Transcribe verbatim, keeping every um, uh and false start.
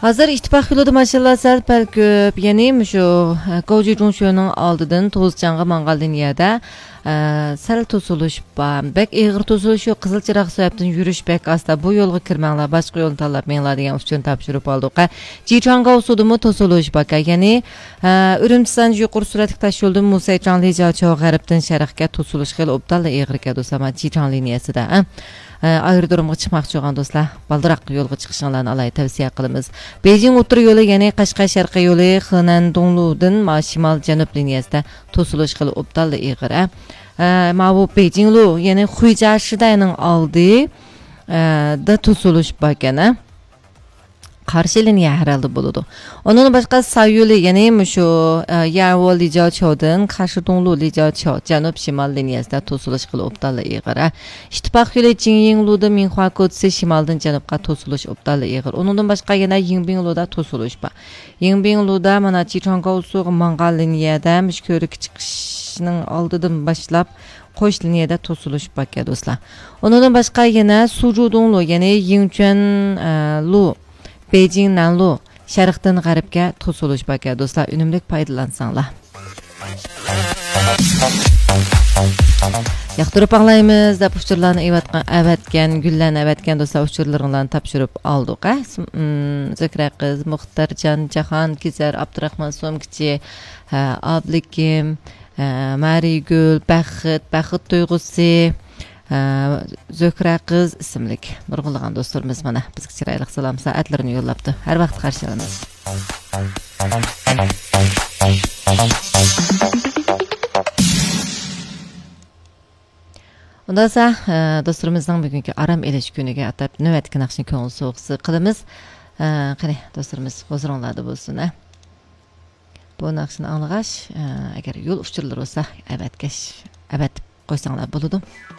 Hazır ittifaq yolida maşallah sal pal köp. Yani şu Goji Junshyo'nun aldıdan Tozcanğa mangal diniyada sal tosuluş var. Bek eğir tosuluş yok. Kızıl çırak soyaptın yürüyüş bek asta bu yolga kirmanglar. Başka yolunu talap menlar degan uçun tapşırıp aldık. Jichanga usudumu tosuluş baka. Yani Ürümçisan yuqur suratlik taş yolda Musa Canlı Jalço garibtin şərəxkə tosuluş xil obdalla eğir kə dostama Jichang liniyasida. Ayrı durumga chiqmoqchi bo'lgan do'stlar, baldiroq yo'lga chiqishinglarni alay tavsiya qilamiz. Beijing o'tir yo'li, ya'ni Qashqar sharqiy yo'li Henan Dongludan shimol janub liniyasida to'silish qilib obdalla eg'ir. Ma bu Beijing lu, ya'ni Xuyja Shidaning oldi da to'silish bo'lgan. Qarshi liniya herhalde buludu. Onun başka Sayuli yani şu Yarwo Lijiaoqiudan Qarshi Donglu Lijiaoqiu janub shimol liniyasida to'silish qilib obdalla eg'ir. İttifaq yo'li Jingyingluda Minhua Kotsi shimoldan janubga to'silish obdalla eg'ir. Onundan başka yana Yingbingluda to'silish bor. Yingbingluda mana Jichanga usuq mangal liniyada mishko'rik chiqishning oldidan boshlab qo'sh liniyada to'silish bor do'stlar. Onundan başka yana Suzhudonglu yani Yingchuan Lu Beijing Nanlu şərqdən qəribə to'silish baka do'stlar, unumlik foydalansanglar. Yaxtırıp ağlayımız da uçurlarını əvətgən, güllərini əvətgən do'stlar uçurlarını tapşırıb aldıq. Zökrə qız, Muxtarcan, Cahan, Gizər, Abdurrahman Somkici, Ablikim, Marigül, Bəxit, Bəxit duyğusu, Zökrə qız ismlik nurg'ulg'an do'stlarimiz mana bizga chiroyli salom saatlarini yo'llabdi. Har vaqt qarshi olamiz. Unda esa do'stlarimizning bugungi aram elish kuniga atab navbatgi naqshni ko'ngil so'g'isi qilamiz. Qani do'stlarimiz huzuringlarda bo'lsin. Bu naqshni anglag'ash agar yo'l uchurlar bo'lsa abatkash abat qo'ysanglar bo'ladi.